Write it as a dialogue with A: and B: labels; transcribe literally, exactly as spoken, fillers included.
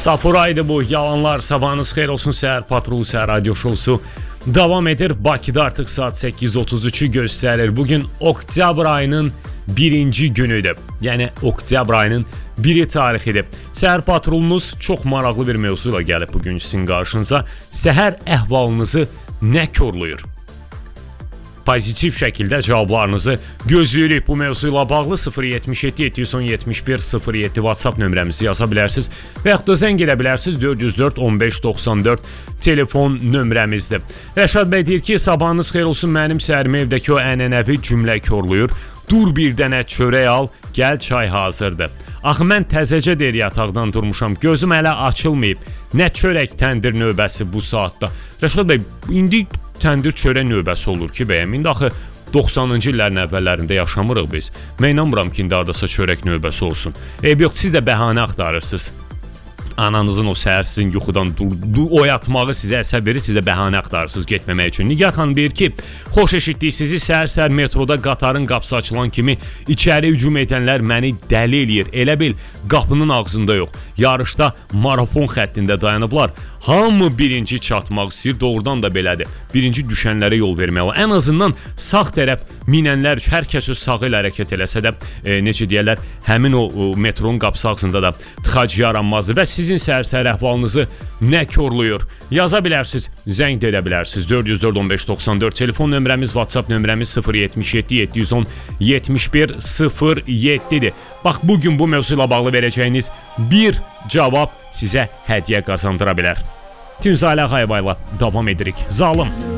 A: Safuraydı bu yalanlar. Sabahınız xeyir olsun. Səhər Patrolu Səhər Radio Şousu davam edir. Bakıda artıq saat səkkiz otuz üçü göstərir. Bugün oktyabr ayının birinci günüdür. Yəni oktyabr ayının biri tarixidir. Səhər Patrolunuz çox maraqlı bir mövzuyla gəlib bugün sizin qarşınıza. Səhər əhvalınızı nə korluyur? Pozitiv şəkildə cavablarınızı gözləyirik. Bu mövzuyla bağlı sıfır yetmiş yeddi yeddi yüz on yetmiş bir sıfır yeddi WhatsApp nömrəmizi yaza bilərsiniz və yaxud da zəng edə bilərsiniz. Dörd yüz dörd on beş doxsan dörd telefon nömrəmizdir. Rəşad bəy deyir ki, sabahınız xeyir olsun, mənim səhərimi evdəki o ənənəvi cümlə korluyur. Dur bir dənə çörək al, gəl çay hazırdır. Axı mən təzəcə deyir yataqdan durmuşam, gözüm hələ açılmayıb. Nə çörək təndir növbəsi bu saatda? Rəşad bəy, indi təndir çörək növbəsi olur ki, bəyəm. İndi axı doxsanıncı illərin əvvəllərində yaşamırıq biz. Mən inanmıram ki, indi adasa çörək növbəsi olsun. Eyb yox, siz də bəhanə axtarırsınız. Ananızın o səhər sizin yuxudan oyatmağı sizə əsəb verir, siz də bəhanə axtarırsınız getməmək üçün. Nigar xanım deyir ki, xoş eşitdik sizi, səhər-səhər metroda qatarın qapısı açılan kimi içəri hücum edənlər məni dəli eləyir. Elə bil qapının ağzında yox, yarışda marafon xəttində dayanıblar. Hamı birinci çatmaq istəyir, doğrudan da belədir. Birinci düşənlərə yol vermək olur. Ən azından sağ tərəf minənlər, hər kəs öz sağı ilə hərəkət eləsə də, e, necə deyərlər, həmin o, o metronun qapısı ağzında da tıxac yaranmazdır. Və sizin səhər-səhər əhvalınızı nə korluyur? Yaza bilərsiniz, zəng də edə bilərsiniz. Dörd yüz dörd on beş doxsan dörd telefon nömrəmiz, WhatsApp nömrəmiz sıfır yetmiş yeddi yeddi yüz on yetmiş bir sıfır yeddidir. Bax, bugün bu mövzuyla bağlı verəcəyiniz bir cavab sizə hədiyyə qazandıra bilər. Tünzalə Xaybayla davam edirik. Zalım.